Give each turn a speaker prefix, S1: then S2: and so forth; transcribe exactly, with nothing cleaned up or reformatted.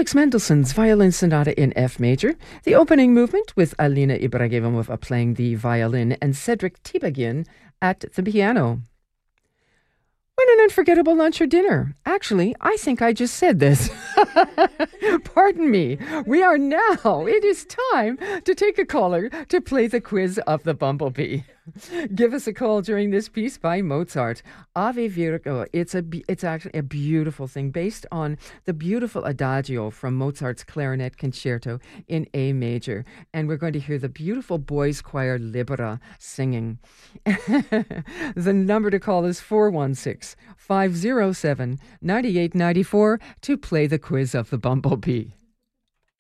S1: Felix Mendelssohn's Violin Sonata in F major, the opening movement with Alina Ibragimova playing the violin and Cedric Tibagin at the piano. When an unforgettable lunch or dinner. Actually, I think I just said this. Pardon me. We are now, it is time to take a caller to play the quiz of the bumblebee. Give us a call during this piece by Mozart. Ave Virgo. It's a it's actually a beautiful thing based on the beautiful adagio from Mozart's clarinet concerto in A major. And we're going to hear the beautiful boys choir Libera singing. The number to call is four one six, five oh seven, nine eight nine four to play the quiz of the bumblebee.